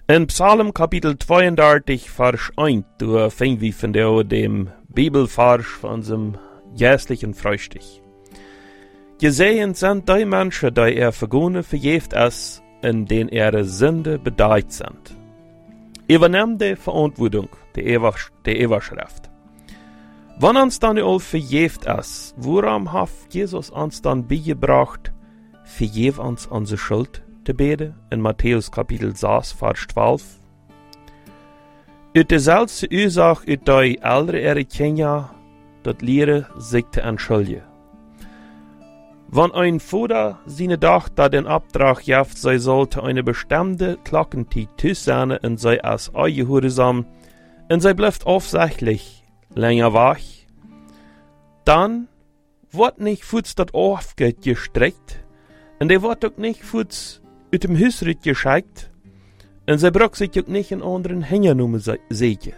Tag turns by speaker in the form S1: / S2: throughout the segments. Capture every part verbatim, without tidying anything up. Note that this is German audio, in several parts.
S1: In Psalm Kapitel zweiunddreißig, Vers eins, da finden wir von der, dem Bibelvers von unserem jährlichen Frühstück. Gesehen sind die Menschen, die er vergone verjeft ist, in denen ihre Sünde bedeutet sind. Übernehmen die Verantwortung der Eberschrift. Wenn uns dann all verjeft ist, woran hat Jesus uns dann beigebracht, verjef uns unsere Schuld zu beten, in Matthäus Kapitel sechs, Vers zwölf. Uit dezelfde Ursache uit die ältere ihre Kinder, dat leren sich zu entschuldigen. Wenn ein Vater seine Tochter den Auftrag gibt, sie sollte eine bestimmte Glockenzeit sein und sie als ungehorsam und sie bleibt aufsichtlich länger wach, dann wird nicht Fuß das aufgeht gestreckt und der wird auch nicht Fuß uit dem Hüsrit geschickt und sie braucht sich auch nicht in anderen Hängernummern sehen.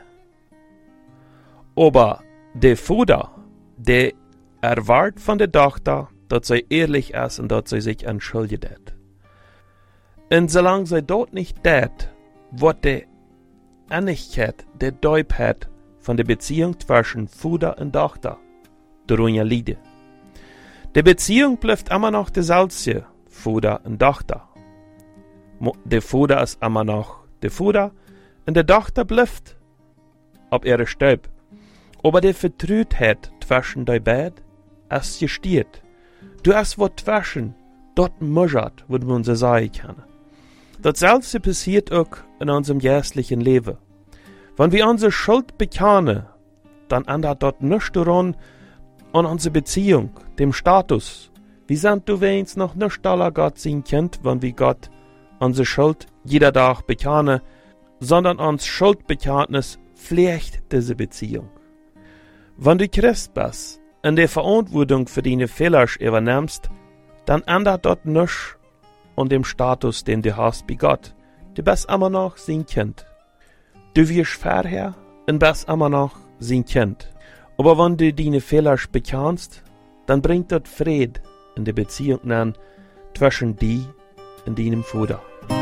S1: Aber der Vater, der erwartet von der Tochter, dass sie ehrlich ist und dass sie sich entschuldigt hat. Und solange sie dort nicht tät, wird die Ähnlichkeit, der Deubheit von der Beziehung zwischen Vater und Tochter darunter leiden. Die Beziehung bleibt immer noch dieselbe, Vater und Tochter. Der Vater ist immer noch der Vater und der Tochter bleibt ob ihre Stirb. Aber die Vertrautheit zwischen die beiden ist gestiert. Du hast was zwischen, dort mögert, würde man so sagen können. Dasselbe passiert auch in unserem jährlichen Leben. Wenn wir unsere Schuld bekennen, dann ändert dort nichts daran an unsere Beziehung, dem Status. Wir sind du wenigstens noch nicht aller Gott sein Kind, wenn wir Gott unsere Schuld jeder Tag bekennen, sondern uns Schuldbekenntnis pflegt diese Beziehung. Wenn du Christ bist und die Verantwortung für deine Fehler übernimmst, dann ändert dort nichts an dem Status, den du hast bei Gott. Du bist immer noch sein Kind. Du wirst vorher und bist immer noch sein Kind. Aber wenn du deine Fehler bekennst, dann bringt das Frieden in der Beziehung an zwischen dir und deinem Vater.